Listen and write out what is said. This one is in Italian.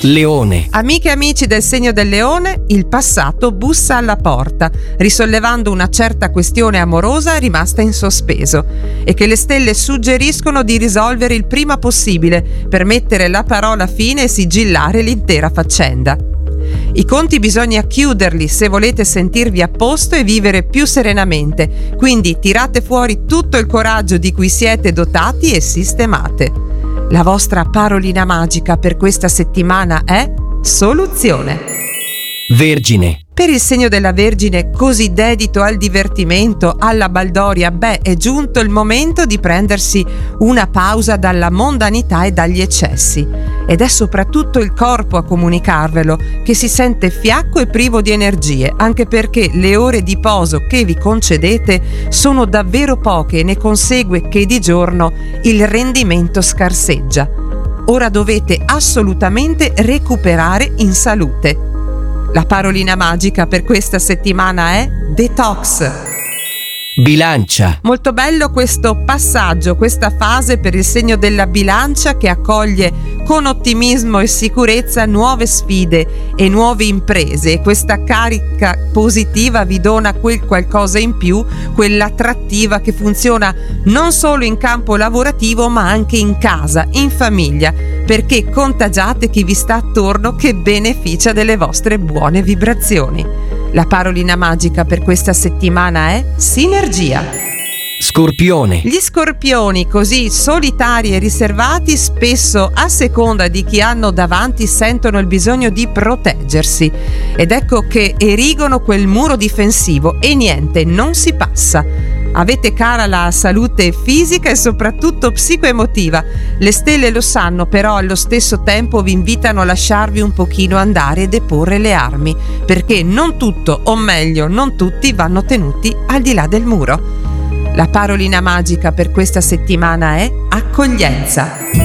Leone. Amiche e amici del segno del Leone, il passato bussa alla porta, risollevando una certa questione amorosa rimasta in sospeso e che le stelle suggeriscono di risolvere il prima possibile per mettere la parola fine e sigillare l'intera faccenda. I conti bisogna chiuderli se volete sentirvi a posto e vivere più serenamente, quindi tirate fuori tutto il coraggio di cui siete dotati e sistemate. La vostra parolina magica per questa settimana è soluzione. Vergine. Per il segno della Vergine, così dedito al divertimento, alla baldoria, è giunto il momento di prendersi una pausa dalla mondanità e dagli eccessi. Ed è soprattutto il corpo a comunicarvelo, che si sente fiacco e privo di energie, anche perché le ore di poso che vi concedete sono davvero poche e ne consegue che di giorno il rendimento scarseggia. Ora dovete assolutamente recuperare in salute. La parolina magica per questa settimana è detox. Bilancia. Molto bello questo passaggio, questa fase per il segno della Bilancia che accoglie con ottimismo e sicurezza nuove sfide e nuove imprese, e questa carica positiva vi dona quel qualcosa in più, quell'attrattiva che funziona non solo in campo lavorativo ma anche in casa, in famiglia, perché contagiate chi vi sta attorno che beneficia delle vostre buone vibrazioni. La parolina magica per questa settimana è sinergia. Scorpione. Gli scorpioni, così solitari e riservati, spesso a seconda di chi hanno davanti sentono il bisogno di proteggersi ed ecco che erigono quel muro difensivo e niente, non si passa. Avete cara la salute fisica e soprattutto psicoemotiva. Le stelle lo sanno, però allo stesso tempo vi invitano a lasciarvi un pochino andare e deporre le armi, perché non tutto, o meglio non tutti, vanno tenuti al di là del muro. La parolina magica per questa settimana è accoglienza.